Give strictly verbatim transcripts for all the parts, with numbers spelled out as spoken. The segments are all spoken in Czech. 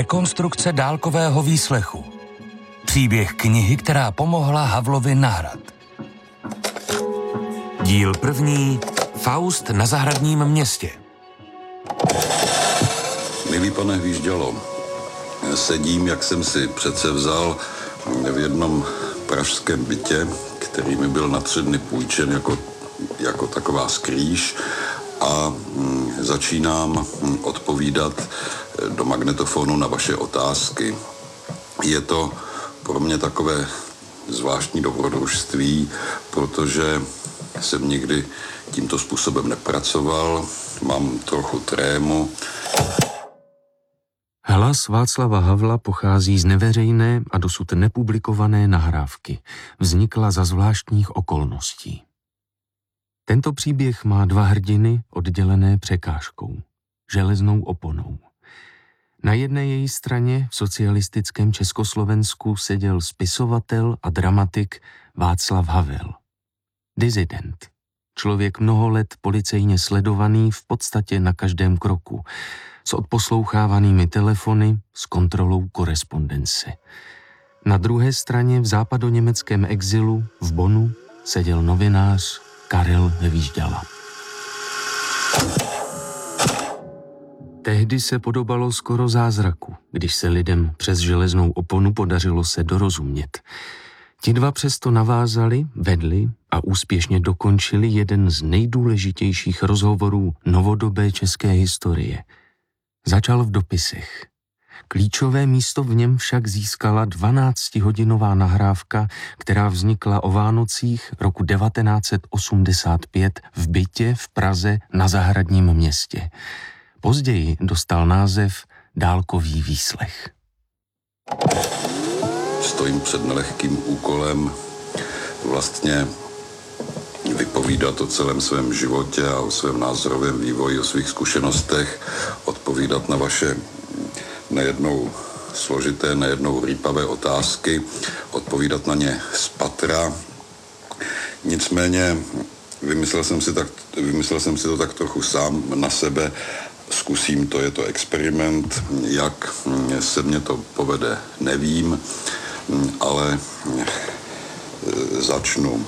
rekonstrukce dálkového výslechu. Příběh knihy, která pomohla Havlovi na hrad. Díl první. Faust na zahradním městě. Milý pane Hvíždělo, sedím, jak jsem si přece vzal, v jednom pražském bytě, který mi byl na tři dny půjčen jako, jako taková skrýš, a začínám odpovídat do magnetofonu na vaše otázky. Je to pro mě takové zvláštní dobrodružství, protože jsem nikdy tímto způsobem nepracoval, mám trochu trému. Hlas Václava Havla pochází z neveřejné a dosud nepublikované nahrávky. Vznikla za zvláštních okolností. Tento příběh má dva hrdiny oddělené překážkou, železnou oponou. Na jedné její straně v socialistickém Československu seděl spisovatel a dramatik Václav Havel. Disident. Člověk mnoho let policejně sledovaný v podstatě na každém kroku, s odposlouchávanými telefony, s kontrolou korespondence. Na druhé straně v západoněmeckém exilu v Bonnu seděl novinář Karel Hvížděla. Tehdy se podobalo skoro zázraku, když se lidem přes železnou oponu podařilo se dorozumět. Ti dva přesto navázali, vedli a úspěšně dokončili jeden z nejdůležitějších rozhovorů novodobé české historie. Začal v dopisech. Klíčové místo v něm však získala dvanáctihodinová nahrávka, která vznikla o Vánocích roku devatenáct set osmdesát pět v bytě v Praze na Zahradním městě. Později dostal název Dálkový výslech. Stojím před nelehkým úkolem vlastně vypovídat o celém svém životě a o svém názorovém vývoji, o svých zkušenostech, odpovídat na vaše nejednou složité, nejednou rýpavé otázky, odpovídat na ně z patra. Nicméně vymyslel jsem si, tak, vymyslel jsem si to tak trochu sám na sebe. Zkusím to, je to experiment, jak se mně to povede, nevím, ale začnu.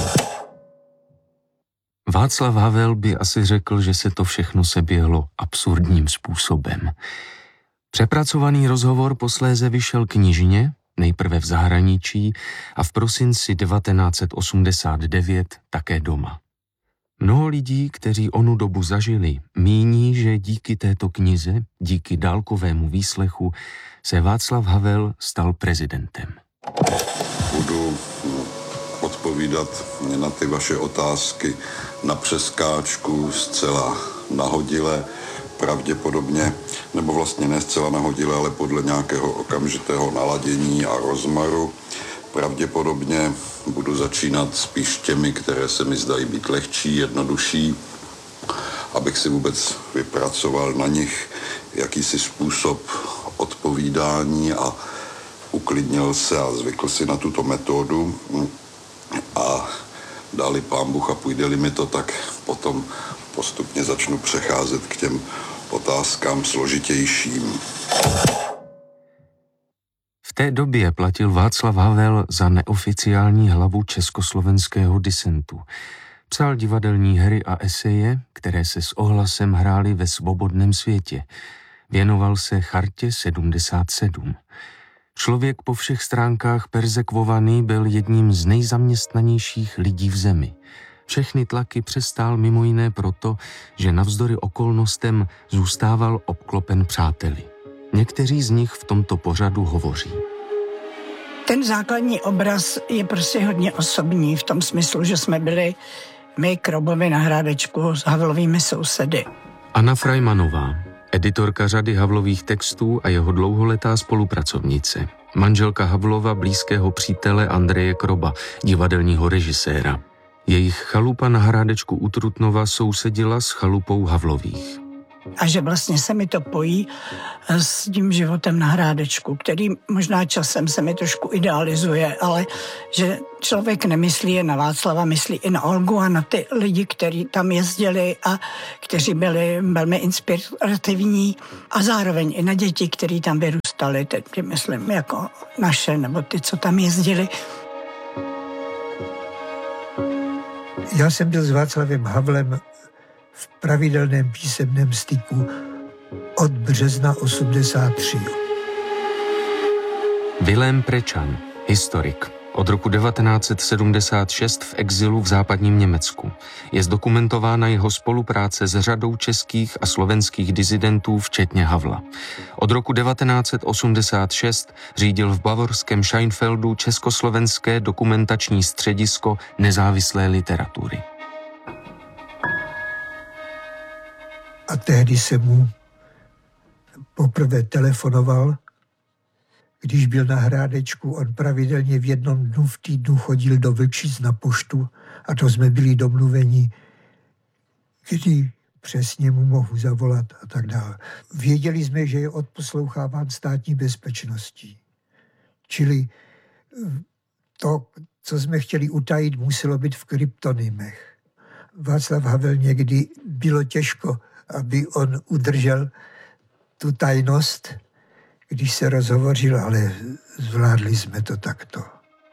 Václav Havel by asi řekl, že se to všechno seběhlo absurdním způsobem. Přepracovaný rozhovor posléze vyšel knižně, nejprve v zahraničí a v prosinci devatenáct set osmdesát devět také doma. Mnoho lidí, kteří onu dobu zažili, míní, že díky této knize, díky dálkovému výslechu, se Václav Havel stal prezidentem. Budu odpovídat na ty vaše otázky na přeskáčku, zcela nahodile, pravděpodobně, nebo vlastně ne zcela nahodile, ale podle nějakého okamžitého naladění a rozmaru. Pravděpodobně budu začínat spíš těmi, které se mi zdají být lehčí, jednodušší, abych si vůbec vypracoval na nich jakýsi způsob odpovídání a uklidnil se a zvykl si na tuto metodu. A dali pán Bůh a půjde-li mi to, tak potom postupně začnu přecházet k těm otázkám složitějším. V té době platil Václav Havel za neoficiální hlavu československého disentu. Psal divadelní hry a eseje, které se s ohlasem hrály ve svobodném světě. Věnoval se chartě sedmdesát sedm. Člověk po všech stránkách perzekvovaný byl jedním z nejzaměstnanějších lidí v zemi. Všechny tlaky přestál mimo jiné proto, že navzdory okolnostem zůstával obklopen přáteli. Někteří z nich v tomto pořadu hovoří. Ten základní obraz je prostě hodně osobní v tom smyslu, že jsme byli my Krobovi na Hrádečku s Havlovými sousedy. Anna Frajmanová, editorka řady Havlových textů a jeho dlouholetá spolupracovnice. Manželka Havlova blízkého přítele Andreje Kroba, divadelního režiséra. Jejich chalupa na Hrádečku u Trutnova sousedila s chalupou Havlových. A že vlastně se mi to pojí s tím životem na Hrádečku, který možná časem se mi trošku idealizuje, ale že člověk nemyslí jen na Václava, myslí i na Olgu a na ty lidi, kteří tam jezdili a kteří byli velmi inspirativní a zároveň i na děti, kteří tam vyrůstali. ptali, teď myslím jako naše, nebo ty, co tam jezdili. Já jsem byl s Václavem Havlem v pravidelném písemném styku od března osmdesát tři. Vilém Prečan, historik, od roku devatenáct set sedmdesát šest v exilu v západním Německu. Je zdokumentována jeho spolupráce s řadou českých a slovenských disidentů, včetně Havla. Od roku devatenáct set osmdesát šest řídil v bavorském Scheinfeldu československé dokumentační středisko nezávislé literatury. A tehdy jsem mu poprvé telefonoval, když byl na Hrádečku. On pravidelně v jednom dnu v týdnu chodil do Vlčic na poštu a to jsme byli domluveni, kdy přesně mu mohu zavolat a tak dále. Věděli jsme, že je odposloucháván státní bezpečností. Čili to, co jsme chtěli utajit, muselo být v kryptonymech. Václav Havel někdy bylo těžko, aby on udržel tu tajnost, když se rozhovořil, ale zvládli jsme to takto.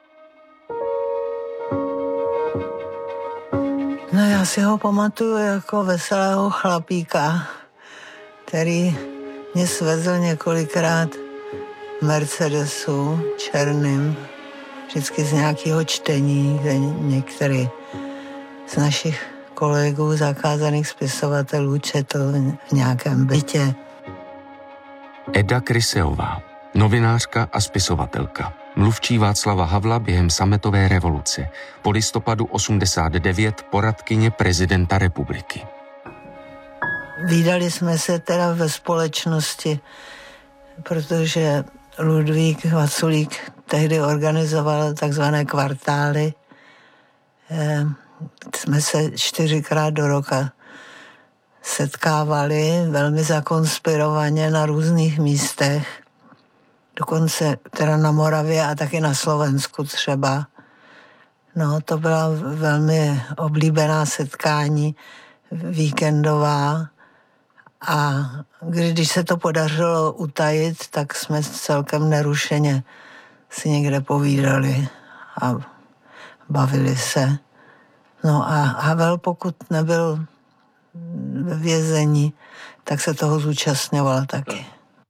No já si ho pamatuju jako veselého chlapíka, který mě svezl několikrát v Mercedesu černým, vždycky z nějakého čtení, kde některý z našich kolegů zakázaných spisovatelů četl v nějakém bytě. Eda Kryseová, novinářka a spisovatelka, mluvčí Václava Havla během sametové revoluce, po listopadu osmdesát devět poradkyně prezidenta republiky. Vídali jsme se teda ve společnosti, protože Ludvík Vaculík tehdy organizoval takzvané kvartály. E, jsme se čtyřikrát do roka setkávali velmi zakonspirovaně na různých místech, dokonce teda na Moravě a taky na Slovensku třeba. No, to byla velmi oblíbená setkání víkendová a když se to podařilo utajit, tak jsme celkem nerušeně si někde povídali a bavili se. No a Havel, pokud nebyl ve vězení, tak se toho zúčastňoval taky.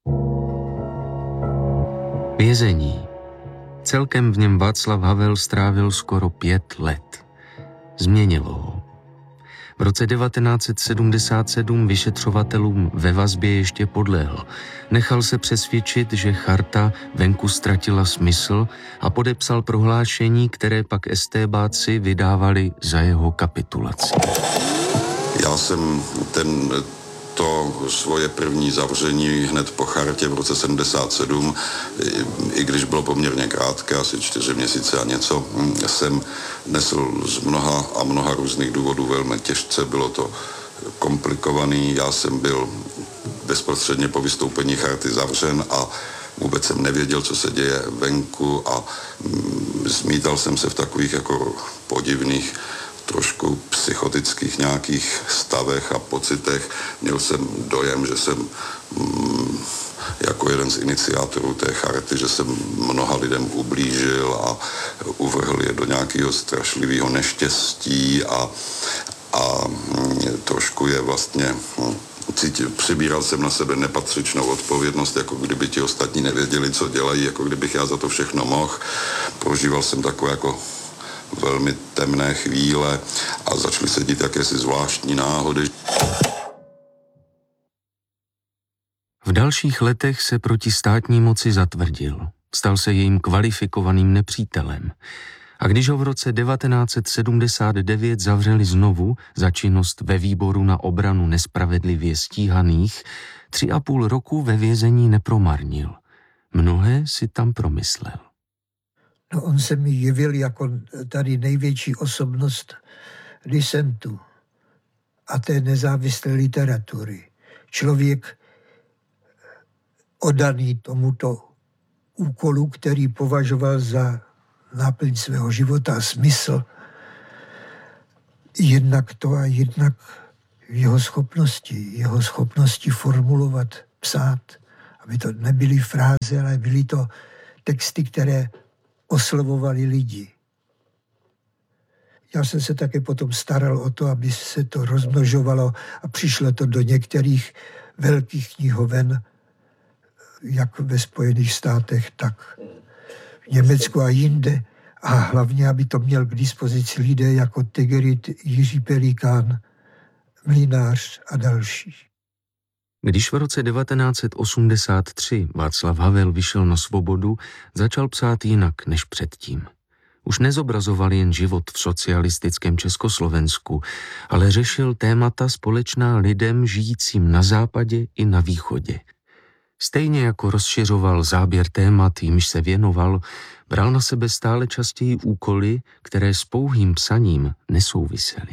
Vězení. Celkem v něm Václav Havel strávil skoro pět let. Změnilo ho. V roce devatenáct set sedmdesát sedm vyšetřovatelům ve vazbě ještě podlehl. Nechal se přesvědčit, že charta venku ztratila smysl a podepsal prohlášení, které pak estébáci vydávali za jeho kapitulaci. Já jsem ten, to svoje první zavření hned po chartě v roce sedmdesát sedm, i když bylo poměrně krátké, asi čtyři měsíce a něco, jsem nesl z mnoha a mnoha různých důvodů velmi těžce. Bylo to komplikovaný, já jsem byl bezprostředně po vystoupení charty zavřen a vůbec jsem nevěděl, co se děje venku a zmítal jsem se v takových jako podivných trošku psychotických nějakých stavech a pocitech. Měl jsem dojem, že jsem mm, jako jeden z iniciátorů té charty, že jsem mnoha lidem ublížil a uvrhl je do nějakého strašlivého neštěstí a, a mm, trošku je vlastně mm, cítil, přibíral jsem na sebe nepatřičnou odpovědnost, jako kdyby ti ostatní nevěděli, co dělají, jako kdybych já za to všechno mohl. Prožíval jsem takové jako velmi temné chvíle a začaly se dít jakési zvláštní náhody. V dalších letech se proti státní moci zatvrdil. Stal se jejím kvalifikovaným nepřítelem. A když ho v roce devatenáct set sedmdesát devět zavřeli znovu za činnost ve výboru na obranu nespravedlivě stíhaných, tři a půl roku ve vězení nepromarnil. Mnohé si tam promyslel. No, on se mi jevil jako tady největší osobnost disentu a té nezávislé literatury. Člověk oddaný tomuto úkolu, který považoval za náplň svého života a smysl. Jednak to a jednak jeho schopnosti, jeho schopnosti formulovat, psát a aby to nebyly fráze, ale byly to texty, které oslovovaly lidi. Já jsem se také potom staral o to, aby se to rozmnožovalo a přišlo to do některých velkých knihoven, jak ve Spojených státech, tak v Německu a jinde. A hlavně, aby to měl k dispozici lidé jako Tegerit, Jiří Pelikán, Mlynář a další. Když v roce devatenáct set osmdesát tři Václav Havel vyšel na svobodu, začal psát jinak než předtím. Už nezobrazoval jen život v socialistickém Československu, ale řešil témata společná lidem žijícím na západě i na východě. Stejně jako rozšiřoval záběr témat, jimž se věnoval, bral na sebe stále častěji úkoly, které s pouhým psaním nesouvisely.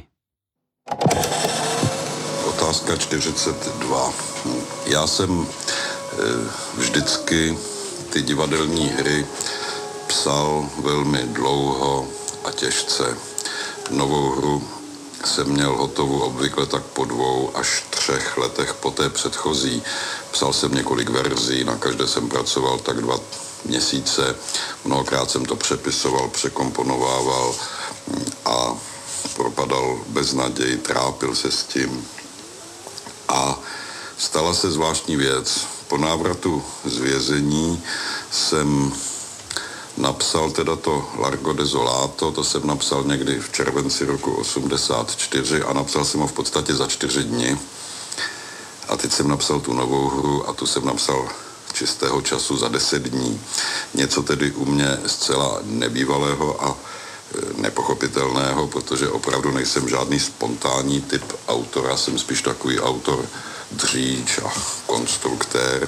Otázka čtyřicet dva. Já jsem vždycky ty divadelní hry psal velmi dlouho a těžce. Novou hru jsem měl hotovou obvykle tak po dvou až třech letech po té předchozí. Psal jsem několik verzí, na každé jsem pracoval tak dva měsíce. Mnohokrát jsem to přepisoval, překomponovával a propadal beznaději, trápil se s tím. A stala se zvláštní věc. Po návratu z vězení jsem napsal teda to Largo Desolato, to jsem napsal někdy v červenci roku osmdesát čtyři a napsal jsem ho v podstatě za čtyři dny. A teď jsem napsal tu novou hru a tu jsem napsal čistého času za deset dní. Něco tedy u mě zcela nebývalého a nepochopitelného, protože opravdu nejsem žádný spontánní typ autora, jsem spíš takový autor dříč a konstruktér.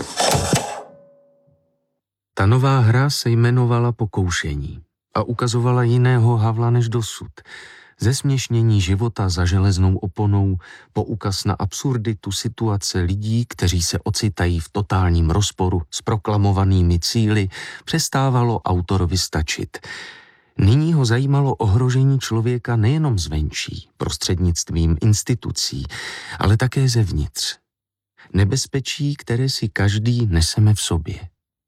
Ta nová hra se jmenovala Pokoušení a ukazovala jiného Havla než dosud. Zesměšnění života za železnou oponou, poukaz na absurditu situace lidí, kteří se ocitají v totálním rozporu s proklamovanými cíli, přestávalo autorovi stačit. Nyní ho zajímalo ohrožení člověka nejenom zvenčí, prostřednictvím institucí, ale také zevnitř. Nebezpečí, které si každý neseme v sobě.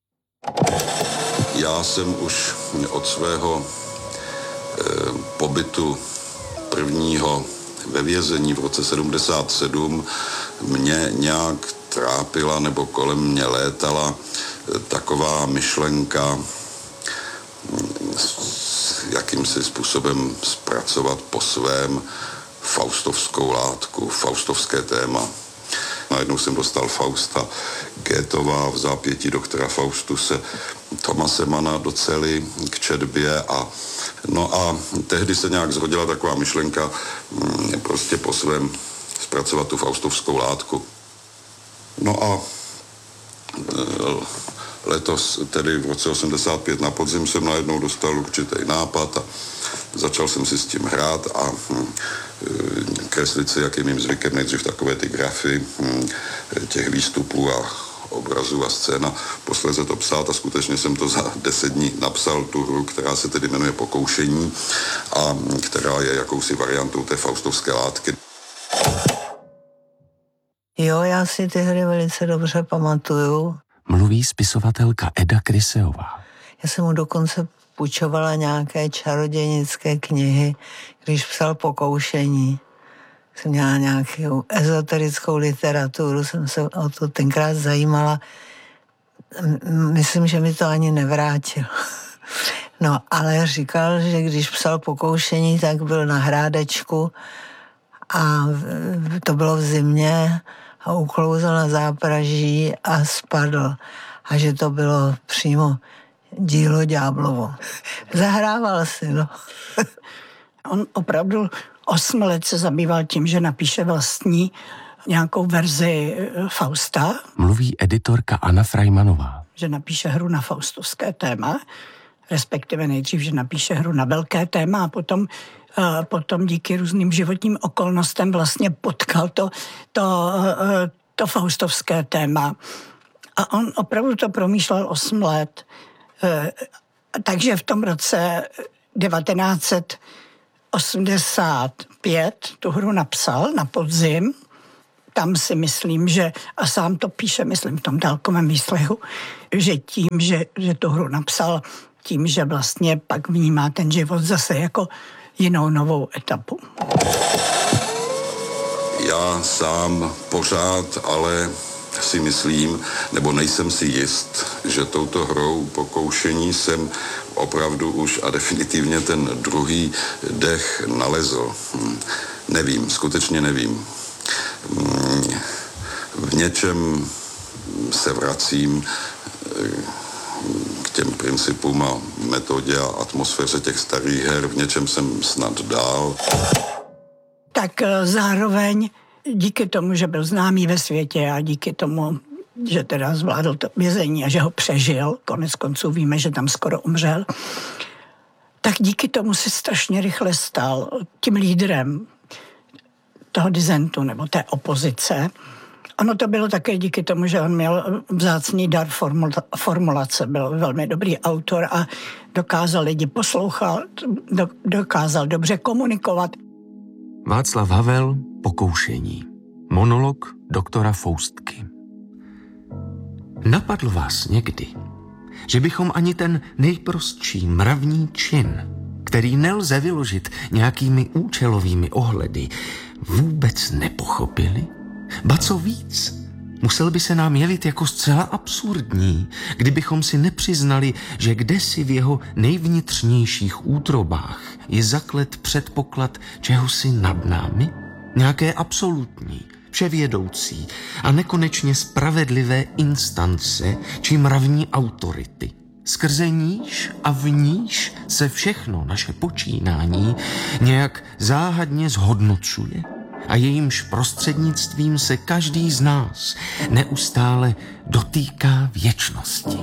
Já jsem už od svého eh, pobytu prvního ve vězení v roce sedmdesát sedm mě nějak trápila nebo kolem mě létala eh, taková myšlenka jakýmsi způsobem zpracovat po svém faustovskou látku, faustovské téma. Najednou jsem dostal Fausta Goethova v zápětí doktora Faustuse, Thomase Manna do cely k četbě a no a tehdy se nějak zrodila taková myšlenka prostě po svém zpracovat tu faustovskou látku. No a letos, tedy v roce osmdesát pět na podzim, jsem najednou dostal určitý nápad a začal jsem si s tím hrát a kreslit si, jak je mým zvykem, nejdřív takové ty grafy těch výstupů a obrazů a scéna, posléze to psát a skutečně jsem to za deset dní napsal, tu hru, která se tedy jmenuje Pokoušení a která je jakousi variantou té faustovské látky. Jo, já si ty hry velice dobře pamatuju. Mluví spisovatelka Eda Kryseová. Já jsem mu dokonce půjčovala nějaké čarodějnické knihy, když psal Pokoušení. Jsem měla nějakou ezoterickou literaturu, jsem se o to tenkrát zajímala. Myslím, že mi to ani nevrátil. No, ale říkal, že když psal Pokoušení, tak byl na Hrádečku a to bylo v zimě a uklouzl na zápraží a spadl. A že to bylo přímo dílo ďáblovo. Zahrával si, no. On opravdu osm let se zabýval tím, že napíše vlastní nějakou verzi Fausta. Mluví editorka Anna Frajmanová. Že napíše hru na faustovské téma, respektive nejdřív, že napíše hru na velké téma a potom, uh, potom díky různým životním okolnostem vlastně potkal to, to, uh, to faustovské téma. A on opravdu to promýšlel osm let. Uh, takže v tom roce devatenáct set osmdesát pět tu hru napsal na podzim. tam si myslím, že, a sám to píše, myslím v tom dálkovém výslechu, že tím, že, že tu hru napsal, tím, že vlastně pak vnímá ten život zase jako jinou novou etapu. Já sám pořád ale si myslím, nebo nejsem si jist, že touto hrou Pokoušení jsem opravdu už a definitivně ten druhý dech nalezl. Hm. Nevím, skutečně nevím. Hm. V něčem se vracím k těm principům a metodě a atmosféře těch starých her, v něčem jsem snad dál. Tak zároveň díky tomu, že byl známý ve světě a díky tomu, že teda zvládl to vězení a že ho přežil, konec konců víme, že tam skoro umřel, tak díky tomu se strašně rychle stal tím lídrem toho disentu nebo té opozice. Ono to bylo také díky tomu, že on měl vzácný dar formula- formulace, byl velmi dobrý autor a dokázal lidi poslouchat, do, dokázal dobře komunikovat. Václav Havel, Pokoušení. Monolog doktora Foustky. Napadlo vás někdy, že bychom ani ten nejprostší mravní čin, který nelze vyložit nějakými účelovými ohledy, vůbec nepochopili? Ba co víc, musel by se nám jevit jako zcela absurdní, kdybychom si nepřiznali, že kdesi v jeho nejvnitřnějších útrobách je zaklet předpoklad čehosi nad námi, nějaké absolutní, vševědoucí a nekonečně spravedlivé instance či mravní autority, skrze níž a v níž se všechno naše počínání nějak záhadně zhodnocuje a jejímž prostřednictvím se každý z nás neustále dotýká věčnosti.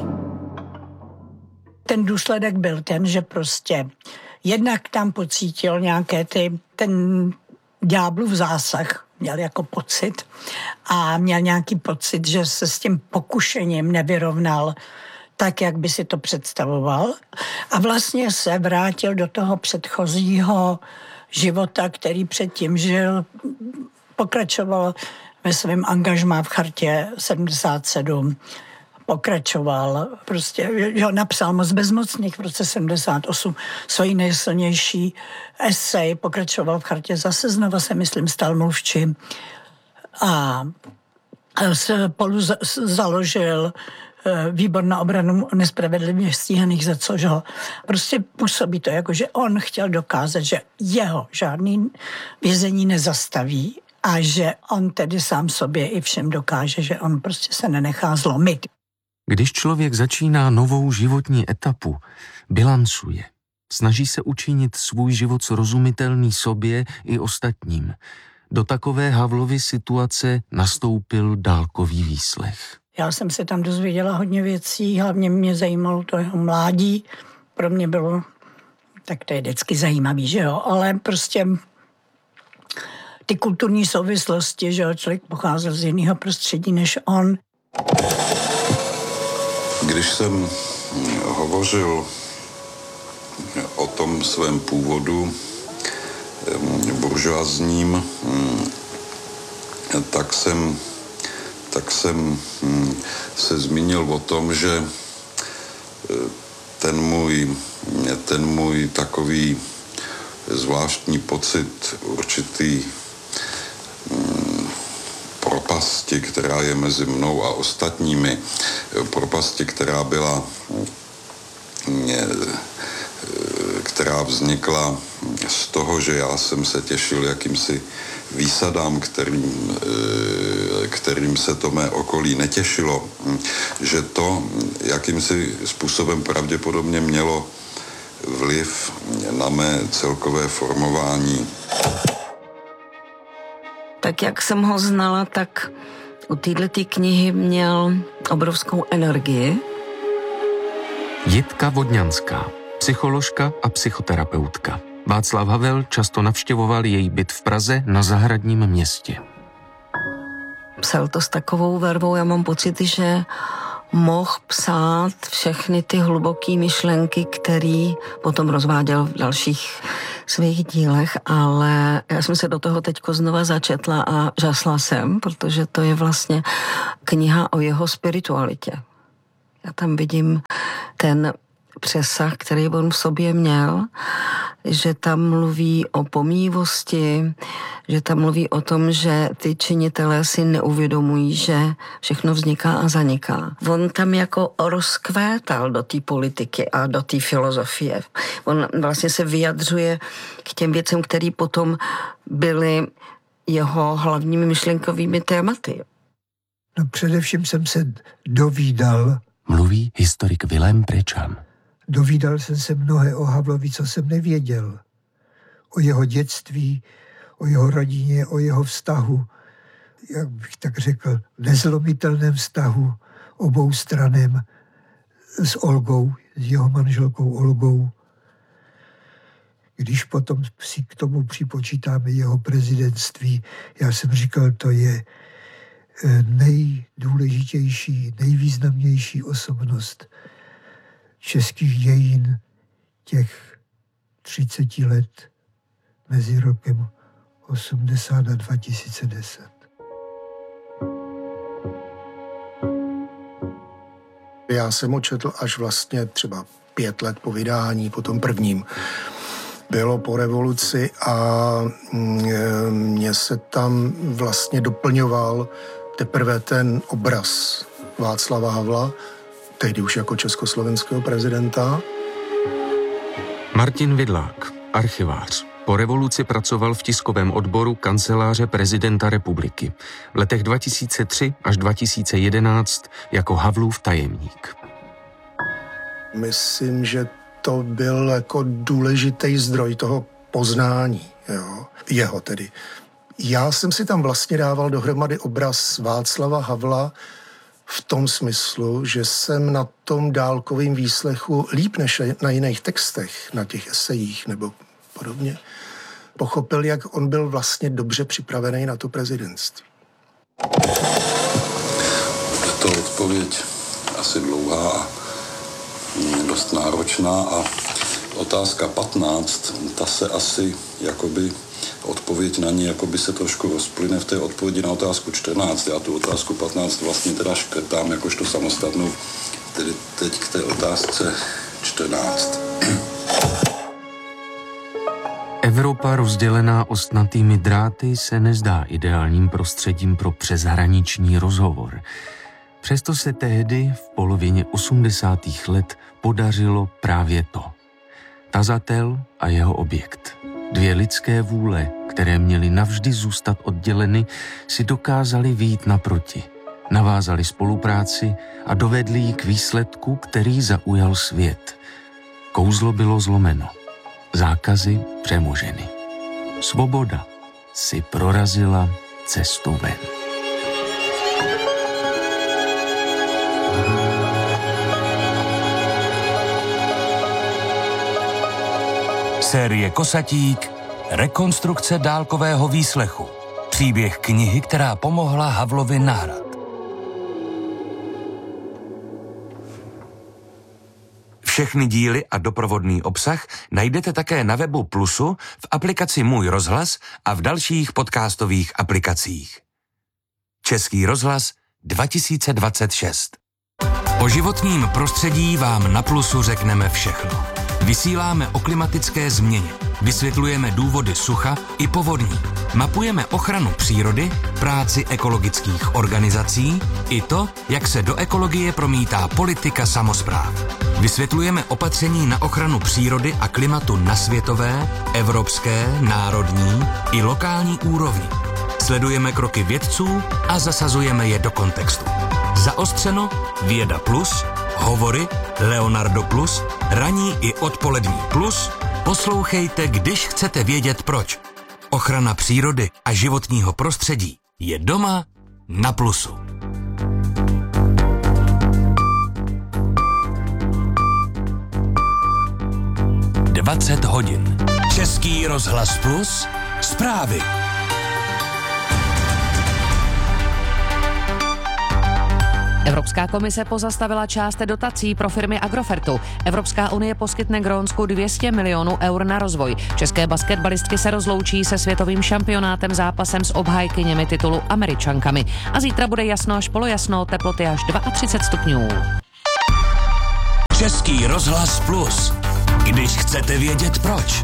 Ten důsledek byl ten, že prostě jednak tam pocítil nějaké ty, ten ďáblův zásah, měl jako pocit a měl nějaký pocit, že se s tím pokušením nevyrovnal tak, jak by si to představoval a vlastně se vrátil do toho předchozího života, který předtím žil, pokračoval ve svém angažmá v chartě sedmdesát sedm, pokračoval, prostě, že napsal Moc bezmocných v roce sedmdesát osm, svoji nejsilnější esej, pokračoval v chartě, zase znova se, myslím, stal mluvčím a spolu založil Výbor na obranu nespravedlivě stíhaných, za což ho prostě působí to, jako že on chtěl dokázat, že jeho žádný vězení nezastaví a že on tedy sám sobě i všem dokáže, že on prostě se nenechá zlomit. Když člověk začíná novou životní etapu, bilancuje, snaží se učinit svůj život srozumitelný sobě i ostatním. Do takové Havlovy situace nastoupil dálkový výslech. Já jsem se tam dozvěděla hodně věcí, hlavně mě zajímalo to jeho mládí. Pro mě bylo, tak to je vždycky zajímavý, že jo, ale prostě ty kulturní souvislosti, že jo, člověk pocházel z jiného prostředí než on. Když jsem hovořil o tom svém původu buržoazním, tak jsem tak jsem se zmínil o tom, že ten můj, ten můj takový zvláštní pocit určitý propasti, která je mezi mnou a ostatními, propasti, která byla, která vznikla z toho, že já jsem se těšil jakýmsi výsadám, kterým, kterým se to mé okolí netěšilo, že to jakýmsi způsobem pravděpodobně mělo vliv na mé celkové formování. Tak jak jsem ho znala, tak u této knihy měl obrovskou energii. Jitka Vodňanská, psycholožka a psychoterapeutka. Václav Havel často navštěvoval její byt v Praze na Zahradním městě. Psal to s takovou vervou, já mám pocit, že mohl psát všechny ty hluboké myšlenky, které potom rozváděl v dalších svých dílech, ale já jsem se do toho teďko znova začetla a žasla jsem, protože to je vlastně kniha o jeho spiritualitě. Já tam vidím ten přesah, který on v sobě měl, že tam mluví o pomývosti, že tam mluví o tom, že ty činitelé si neuvědomují, že všechno vzniká a zaniká. On tam jako rozkvétal do té politiky a do té filozofie. On vlastně se vyjadřuje k těm věcem, které potom byly jeho hlavními myšlenkovými tématy. No především jsem se dovídal, Mluví historik Vilém Prečan. Dovídal jsem se mnohé o Havlovi, co jsem nevěděl. O jeho dětství, o jeho rodině, o jeho vztahu, jak bych tak řekl, nezlomitelném vztahu obou stranem s Olgou, s jeho manželkou Olgou. Když potom si k tomu připočítáme jeho prezidentství, já jsem říkal, to je nejdůležitější, nejvýznamnější osobnost českých dějin těch třiceti let mezi rokem osmdesát a dva tisíce deset. Já jsem ho četl až vlastně třeba pět let po vydání, po tom prvním. Bylo po revoluci a mně se tam vlastně doplňoval teprve ten obraz Václava Havla, tehdy už jako československého prezidenta. Martin Vidlák, archivář. Po revoluci pracoval v tiskovém odboru kanceláře prezidenta republiky. V letech dva tisíce tři až dva tisíce jedenáct jako Havlův tajemník. Myslím, že to byl jako důležitý zdroj toho poznání, jo, jeho tedy. Já jsem si tam vlastně dával dohromady obraz Václava Havla v tom smyslu, že jsem na tom dálkovém výslechu líp než na jiných textech, na těch esejích nebo podobně, pochopil, jak on byl vlastně dobře připravený na to prezidentství. Je to odpověď asi dlouhá a dost náročná a otázka patnáct, ta se asi jakoby odpověď na ní jakoby se trošku rozplyne v té odpovědi na otázku čtrnáct. Já tu otázku patnáct vlastně teda škrtám jakožto samostatnou, tedy teď k té otázce čtrnáct. Evropa rozdělená ostnatými dráty se nezdá ideálním prostředím pro přeshraniční rozhovor. Přesto se tehdy v polovině osmdesátých let podařilo právě to. Tazatel a jeho objekt. Dvě lidské vůle, které měly navždy zůstat odděleny, si dokázali vyjít naproti. Navázali spolupráci a dovedli ji k výsledku, který zaujal svět. Kouzlo bylo zlomeno. Zákazy přemoženy. Svoboda si prorazila cestu ven. Série Kosatík, rekonstrukce dálkového výslechu. Příběh knihy, která pomohla Havlovi na hrad. Všechny díly a doprovodný obsah najdete také na webu Plusu, v aplikaci Můj rozhlas a v dalších podcastových aplikacích. Český rozhlas dva tisíce dvacet šest. O životním prostředí vám na Plusu řekneme všechno. Vysíláme o klimatické změně, vysvětlujeme důvody sucha i povodní, mapujeme ochranu přírody, práci ekologických organizací i to, jak se do ekologie promítá politika samospráv. Vysvětlujeme opatření na ochranu přírody a klimatu na světové, evropské, národní i lokální úrovni. Sledujeme kroky vědců a zasazujeme je do kontextu. Zaostřeno Věda Plus, Hovory, Leonardo Plus, Ranní i odpolední plus. Poslouchejte, když chcete vědět proč. Ochrana přírody a životního prostředí je doma na Plusu. dvacet hodin. Český rozhlas Plus. Zprávy. Evropská komise pozastavila část dotací pro firmy Agrofertu. Evropská unie poskytne Grónsku dvě stě milionů eur na rozvoj. České basketbalistky se rozloučí se světovým šampionátem zápasem s obhájkyněmi titulu Američankami. A zítra bude jasno až polojasno, teploty až třicet dva stupňů. Český rozhlas Plus. Když chcete vědět proč.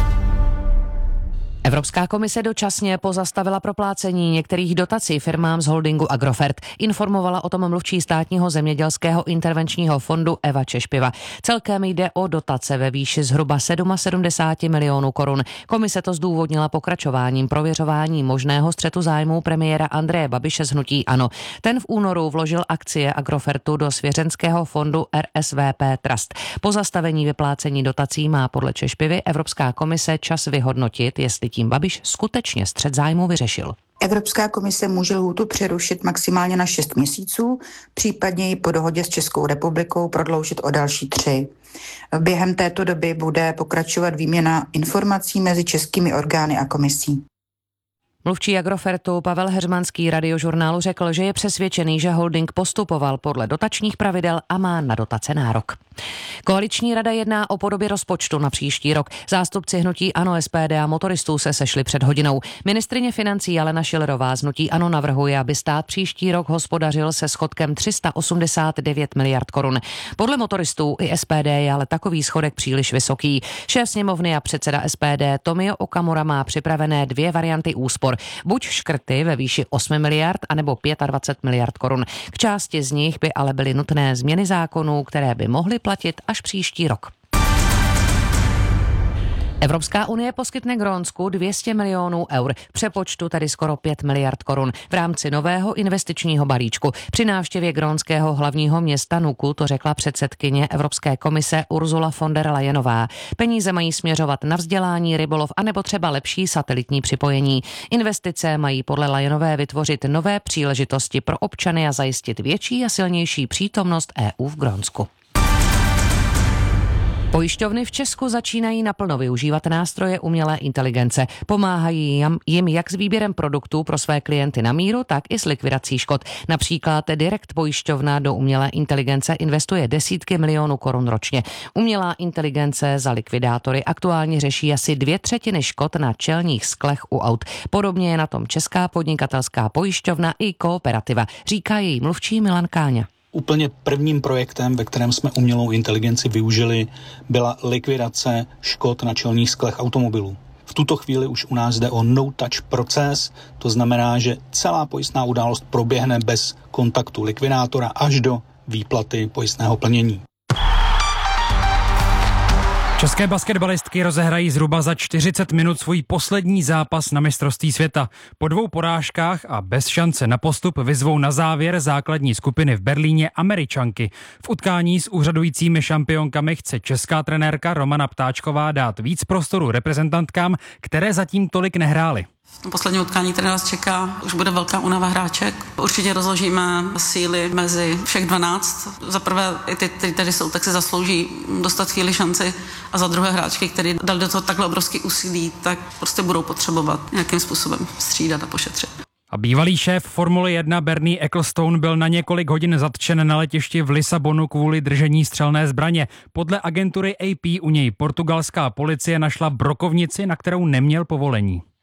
Evropská komise dočasně pozastavila proplácení některých dotací firmám z holdingu Agrofert. Informovala o tom mluvčí státního zemědělského intervenčního fondu Eva Češpiva. Celkem jde o dotace ve výši zhruba sedmdesát sedm milionů korun. Komise to zdůvodnila pokračováním prověřování možného střetu zájmů premiéra Andreje Babiše z hnutí ANO. Ten v únoru vložil akcie Agrofertu do svěřenského fondu R S V P Trust. Po zastavení vyplácení dotací má podle Češpivy Evropská komise čas vyhodnotit, jestli tím Babiš skutečně střet zájmu vyřešil. Evropská komise může lhůtu přerušit maximálně na šest měsíců, případně ji po dohodě s Českou republikou prodloužit o další tři. Během této doby bude pokračovat výměna informací mezi českými orgány a komisí. Mluvčí Agrofertu Pavel Heřmanský Radiožurnálu řekl, že je přesvědčený, že holding postupoval podle dotačních pravidel a má na dotace nárok. Koaliční rada jedná o podobě rozpočtu na příští rok. Zástupci hnutí ANO, S P D a motoristů se sešli před hodinou. Ministryně financí Alena Schillerová z hnutí ANO navrhuje, aby stát příští rok hospodařil se schodkem tři sta osmdesát devět miliard korun. Podle motoristů i S P D je ale takový schodek příliš vysoký. Šéf sněmovny a předseda S P D Tomio Okamura má připravené dvě varianty úspor. Buď škrty ve výši osm miliard, anebo dvacet pět miliard korun. K části z nich by ale byly nutné změny zákonů, které by mohly platit až příští rok. Evropská unie poskytne Grónsku dvě stě milionů eur, přepočtu tedy skoro pět miliard korun v rámci nového investičního balíčku. Při návštěvě grónského hlavního města Nuku to řekla předsedkyně Evropské komise Ursula von der Leyenová. Peníze mají směřovat na vzdělání, rybolov anebo třeba lepší satelitní připojení. Investice mají podle Leyenové vytvořit nové příležitosti pro občany a zajistit větší a silnější přítomnost E U v Grónsku. Pojišťovny v Česku začínají naplno využívat nástroje umělé inteligence. Pomáhají jim jak s výběrem produktů pro své klienty na míru, tak i s likvidací škod. Například Direct pojišťovna do umělé inteligence investuje desítky milionů korun ročně. Umělá inteligence za likvidátory aktuálně řeší asi dvě třetiny škod na čelních sklech u aut. Podobně je na tom Česká podnikatelská pojišťovna i Kooperativa, říká její mluvčí Milan Káňa. Úplně prvním projektem, ve kterém jsme umělou inteligenci využili, byla likvidace škod na čelních sklech automobilů. V tuto chvíli už u nás jde o no-touch proces, to znamená, že celá pojistná událost proběhne bez kontaktu likvidátora až do výplaty pojistného plnění. České basketbalistky rozehrají zhruba za čtyřicet minut svůj poslední zápas na mistrovství světa. Po dvou porážkách a bez šance na postup vyzvou na závěr základní skupiny v Berlíně Američanky. V utkání s úřadujícími šampionkami chce česká trenérka Romana Ptáčková dát víc prostoru reprezentantkám, které zatím tolik nehrály. V tom posledním utkání, které nás čeká, už bude velká únava hráček. Určitě rozložíme síly mezi všech dvanáct. Za prvé, i ty, kteří tady jsou, tak se zaslouží dostat chvíli šanci. A za druhé hráčky, který dali do toho takhle obrovský úsilí, tak prostě budou potřebovat nějakým způsobem střídat a pošetřit. A bývalý šéf Formule jedna Bernie Ecclestone byl na několik hodin zatčen na letišti v Lisabonu kvůli držení střelné zbraně. Podle agentury A P u něj portugalská policie našla brokovnici, na kterou neměl povolení.